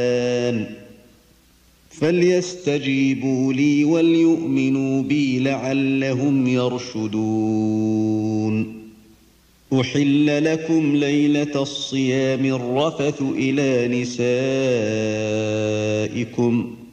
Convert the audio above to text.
فليستجيبوا لي وليؤمنوا بي لعلهم يرشدون. أحل لكم ليلة الصيام الرفث إلى نسائكم